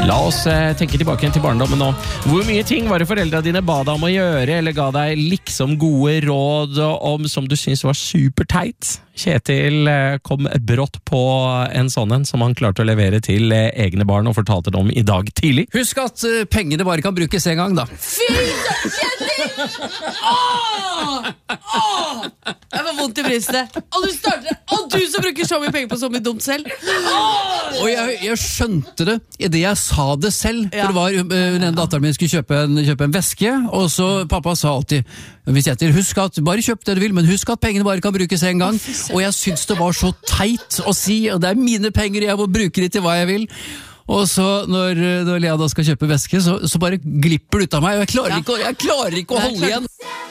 La oss tenke tilbake til barndommen nå. Hvor mye ting var det foreldrene dine ba deg om å gjøre, eller ga deg liksom gode råd om som du synes var superteit? Kjetil kom brått på en sånn en som han klarte å levere til egne barn og fortalte det om i dag tidlig. Husk at pengene bare kan brukes en gang, da. Fy, Kjetil! Jeg var vondt i brystet. Og du som bruker så mye penger på så mye dumt selv. Og jeg skjønte det i det jeg sa det selv. For det var den datteren min skulle kjøpe en veske, og så pappa sa alltid, hvis jeg til, husk at bare kjøp det du vil, men husk at pengene bare kan brukes en gang. Og jeg synes det var så teit å si, og det er mine penger, jeg må bruke det til hva jeg vil. Og så når Lea da skal kjøpe veske, så bare glipper det ut av meg, og jeg klarer ikke å holde igjen.